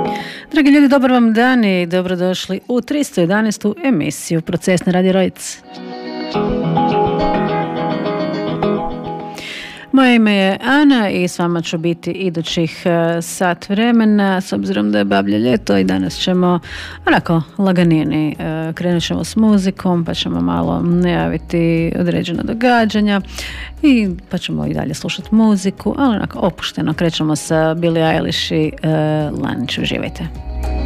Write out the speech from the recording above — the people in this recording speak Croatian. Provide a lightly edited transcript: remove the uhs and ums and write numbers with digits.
Dragi ljudi, dobar vam dan i dobrodošli u 311. emisiju Procesne Radio Rojc. Moje ime je Ana i s vama ću biti idućih sat vremena, s obzirom da je bablje ljeto i danas ćemo onako laganini. Krenut ćemo s muzikom, pa ćemo malo najaviti određena događanja i pa ćemo i dalje slušati muziku, ali onako opušteno krećemo sa Billie Eilish i Lunch. Uživajte.